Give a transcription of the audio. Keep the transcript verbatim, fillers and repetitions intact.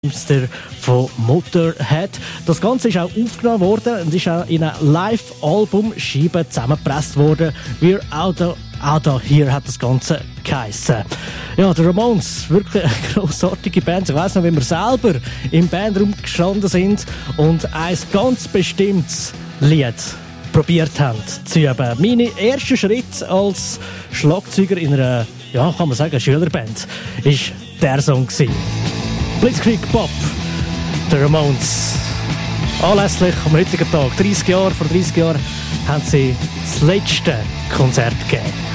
Monster von Motorhead. Das Ganze ist auch aufgenommen worden und ist auch in eine Live-Album-Scheibe zusammengepresst worden. We're out of, out of here hat das Ganze geheissen. Ja, die Ramones, wirklich eine grossartige Band. Ich weiss noch, wie wir selber im Bandraum gestanden sind und ein ganz bestimmtes Lied probiert haben zu üben. Mein erster Schritt als Schlagzeuger in einer, ja, kann man sagen, Schülerband, war der Song gewesen. Blitzkrieg Pop, die Ramones. Anlässlich am heutigen Tag, dreissig Jahre, vor dreissig Jahren, haben sie das letzte Konzert gegeben.